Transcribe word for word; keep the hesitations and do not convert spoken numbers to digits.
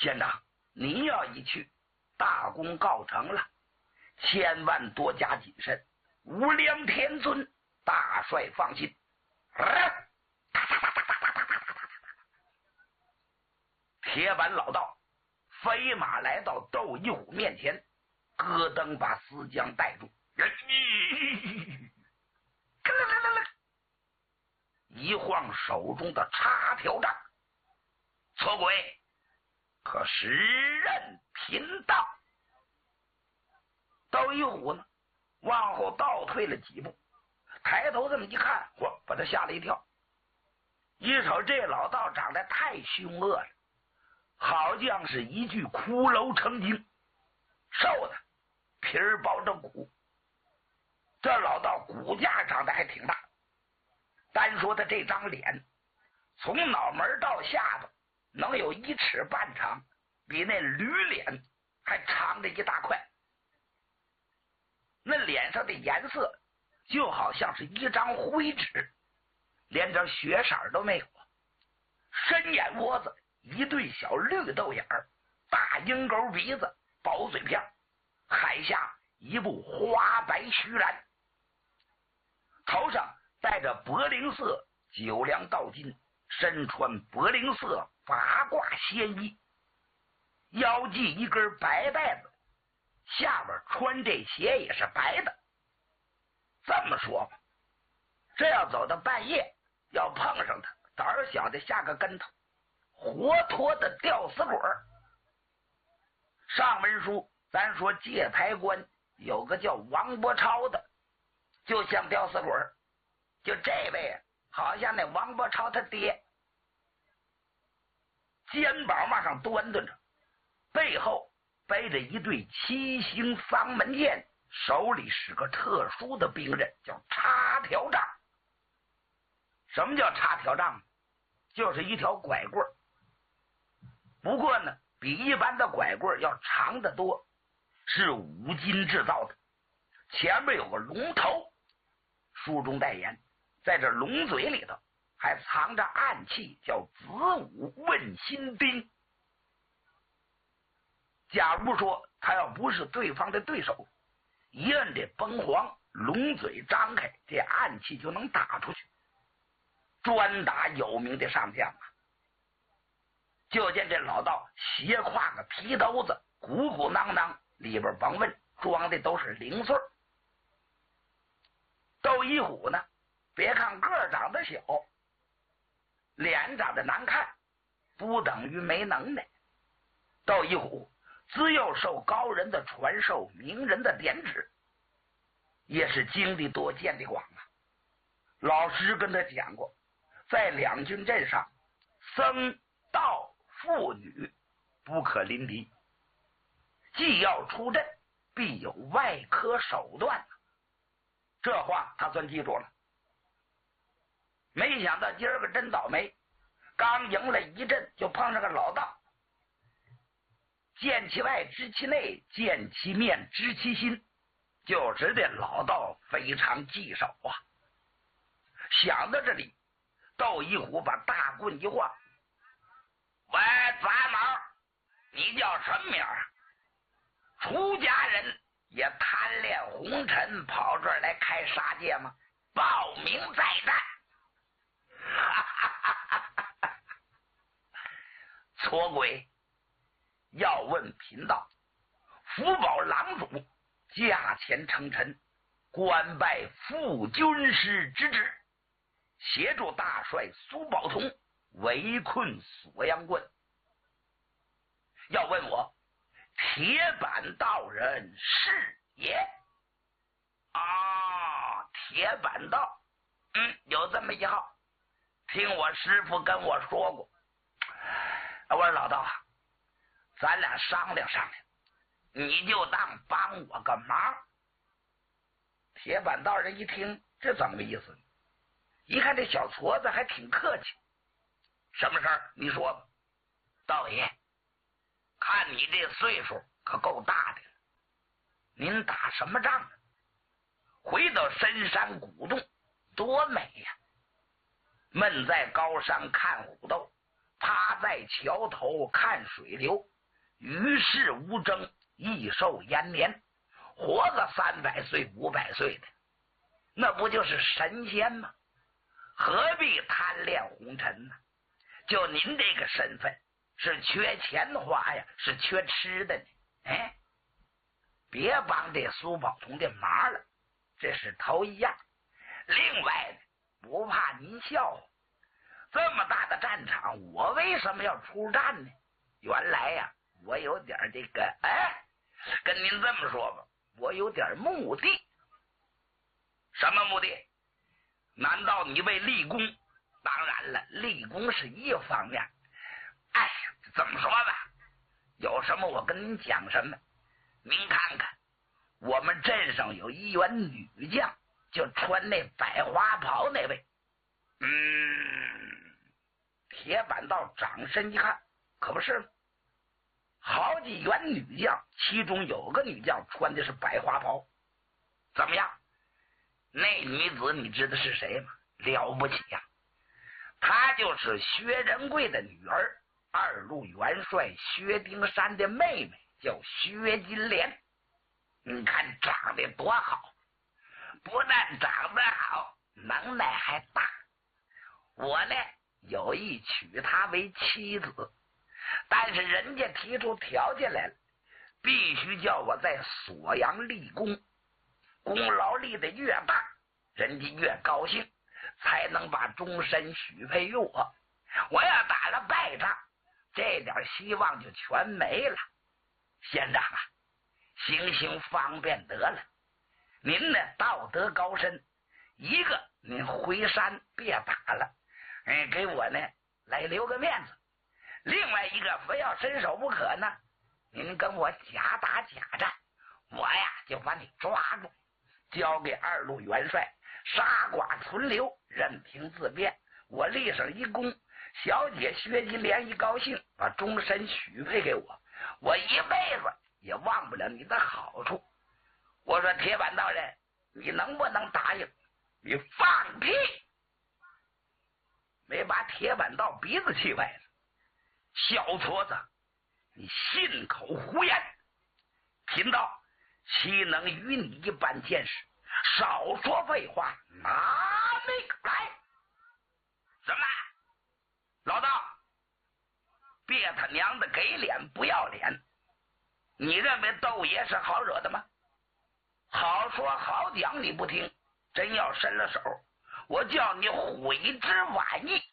县长，你要一去，大功告成了，千万多加谨慎，无量天尊，大帅放心。铁板老道飞马来到窦一虎面前，咯噔把思江带住，一晃手中的插条杖，错鬼，可时任贫道。窦一虎呢，往后倒退了几步，抬头这么一看，嚯，把他吓了一跳。一瞅这老道长得太凶恶了，好像是一具骷髅成精，瘦的皮儿包着骨。这老道骨架长得还挺大，单说他这张脸，从脑门到下巴能有一尺半长，比那驴脸还长着一大块。那脸上的颜色就好像是一张灰纸，连点血色都没有。深眼窝子，一对小绿豆眼儿，大鹰钩鼻子，薄嘴片，海下一部花白须髯，头上戴着柏林色九梁道巾，身穿柏林色八卦仙衣，腰系一根白带子，下边穿这鞋也是白的。这么说吧，这要走到半夜，要碰上他，胆儿小的下个跟头，活脱的吊死鬼。上文书咱说界牌关有个叫王伯超的，就像吊死鬼，就这位好像那王伯超他爹，肩膀往上端端着，背后背着一对七星丧门剑，手里是个特殊的兵刃，叫插条杖。什么叫插条杖？就是一条拐棍，不过呢比一般的拐棍要长得多，是五金制造的，前面有个龙头，书中代言，在这龙嘴里头还藏着暗器，叫子午问心钉。假如说他要不是对方的对手，一摁这崩簧，龙嘴张开，这暗器就能打出去，专打有名的上将啊。就见这老道斜挎个皮兜子，鼓鼓囊囊，里边甭问装的都是零碎。窦一虎呢，别看个儿长得小，脸长得难看，不等于没能耐。窦一虎自幼受高人的传授，名人的点指，也是经历多见的广啊。老师跟他讲过，在两军阵上，僧道妇女不可临敌，既要出阵，必有外科手段。这话他算记住了。没想到今儿个真倒霉，刚赢了一阵就碰上个老道，见其外知其内，见其面知其心，就知这老道非常棘手啊。想到这里，窦一虎把大棍一晃，喂，杂毛，你叫什么名儿？出家人也贪恋红尘，跑这儿来开杀戒吗？报名再战！错鬼，要问贫道，福保郎主驾前称臣，官拜副军师之职，协助大帅苏宝同围困锁阳关。要问我，铁板道人是也。啊，铁板道，嗯，有这么一号，听我师父跟我说过。我说老道啊，咱俩商量商量，你就当帮我个忙。铁板道人一听，这怎么意思？一看这小矬子还挺客气，什么事儿？你说吧。道爷，看你这岁数可够大的了，您打什么仗呢？回到深山古洞多美呀！闷在高山看虎斗，趴在桥头看水流， 与世无争，益寿延年，活个三百岁五百岁的，那不就是神仙吗？何必贪恋红尘呢？就您这个身份，是缺钱花呀，是缺吃的呢？哎，别帮这苏宝同的忙了，这是头一样。另外呢，不怕您笑话，这么大的战场，我为什么要出战呢？原来呀，我有点这个，哎，跟您这么说吧，我有点目的。什么目的？难道你为立功？当然了，立功是一方面。哎，怎么说吧，有什么我跟您讲什么。您看看，我们镇上有一员女将，就穿那百花袍那位。嗯，铁板道掌身一看，可不是吗？好几员女将，其中有个女将穿的是百花袍。怎么样？那女子你知道是谁吗？了不起呀、啊！她就是薛仁贵的女儿，二路元帅薛丁山的妹妹，叫薛金莲。你看长得多好，不但长得好，能耐还大。我呢有意娶她为妻子，但是人家提出条件来了，必须叫我在锁阳立功，功劳立得越大，人家越高兴，才能把终身许配于我。我要打了败仗，这点希望就全没了。县长啊，行行方便得了，您呢道德高深，一个您回山别打了，哎，给我呢来留个面子；另外一个非要伸手不可呢，您跟我假打假战，我呀就把你抓住，交给二路元帅，杀剐存留，任凭自便。我立上一功，小姐薛金莲一高兴，把终身许配给我，我一辈子也忘不了你的好处。我说铁板道人，你能不能答应？你放屁！没把铁板道鼻子气歪了。小矬子，你信口胡言！贫道岂能与你一般见识？少说废话，拿那个来！什么？老道，别他娘的给脸不要脸！你认为窦爷是好惹的吗？好说好讲你不听，真要伸了手，我叫你悔之晚矣！